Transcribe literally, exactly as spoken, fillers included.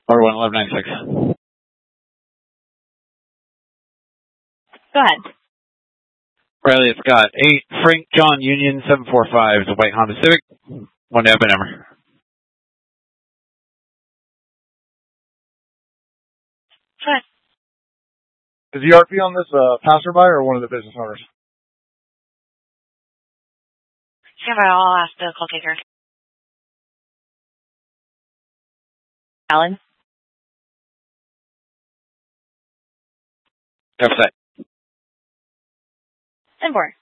Order one eleven ninety-six. Go ahead. Riley, it's got eight Frank John Union seven four five, the white Honda Civic. One day up and number. Go ahead. Is the E R P on this uh, passerby or one of the business owners? Stand by, I'll ask the call taker. Alan? Upset. ten four.